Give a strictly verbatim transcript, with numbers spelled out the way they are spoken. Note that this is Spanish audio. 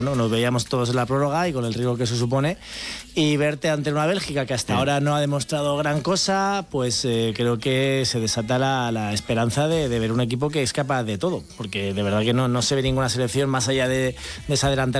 No, nos veíamos todos en la prórroga y con el riesgo que eso supone, y verte ante una Bélgica que hasta sí. ahora no ha demostrado gran cosa, pues eh, creo que se desata la, la esperanza de, de ver un equipo que es capaz de todo, porque de verdad que no, no se ve ninguna selección más allá de, de esa delantera